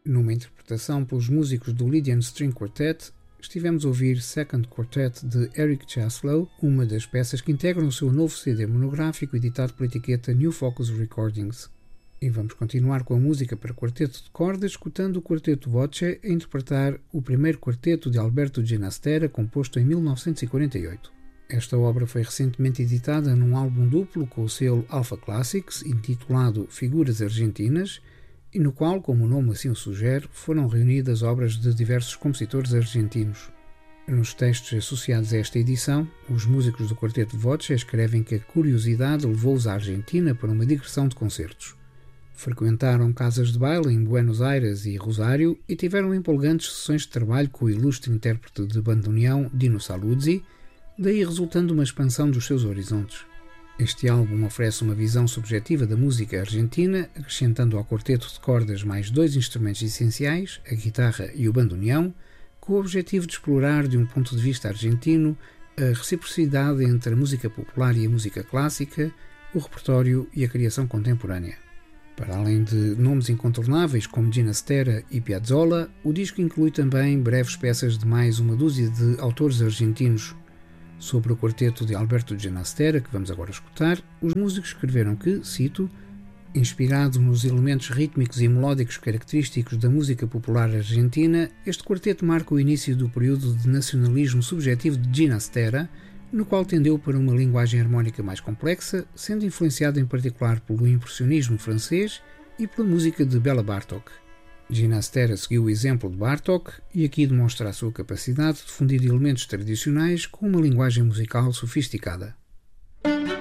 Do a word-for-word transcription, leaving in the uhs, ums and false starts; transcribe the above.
Numa interpretação pelos músicos do Lydian String Quartet, estivemos a ouvir Second Quartet de Eric Chaslow, uma das peças que integram o seu novo C D monográfico editado pela etiqueta New Focus Recordings. E vamos continuar com a música para quarteto de cordas, escutando o Quarteto Voce a interpretar o primeiro quarteto de Alberto Ginastera, composto em mil novecentos e quarenta e oito. Esta obra foi recentemente editada num álbum duplo com o selo Alpha Classics, intitulado Figuras Argentinas, e no qual, como o nome assim o sugere, foram reunidas obras de diversos compositores argentinos. Nos textos associados a esta edição, os músicos do Quarteto Voce escrevem que a curiosidade levou-os à Argentina para uma digressão de concertos. Frequentaram casas de baile em Buenos Aires e Rosário e tiveram empolgantes sessões de trabalho com o ilustre intérprete de bandoneão Dino Saluzzi, daí resultando uma expansão dos seus horizontes. Este álbum oferece uma visão subjetiva da música argentina, acrescentando ao quarteto de cordas mais dois instrumentos essenciais, a guitarra e o bandoneão, com o objetivo de explorar, de um ponto de vista argentino, a reciprocidade entre a música popular e a música clássica, o repertório e a criação contemporânea. Para além de nomes incontornáveis como Ginastera e Piazzolla, o disco inclui também breves peças de mais uma dúzia de autores argentinos. Sobre o quarteto de Alberto Ginastera, que vamos agora escutar, os músicos escreveram que, cito, inspirado nos elementos rítmicos e melódicos característicos da música popular argentina, este quarteto marca o início do período de nacionalismo subjetivo de Ginastera, no qual tendeu para uma linguagem harmónica mais complexa, sendo influenciado em particular pelo impressionismo francês e pela música de Béla Bartók. Ginastera seguiu o exemplo de Bartók e aqui demonstra a sua capacidade de fundir elementos tradicionais com uma linguagem musical sofisticada.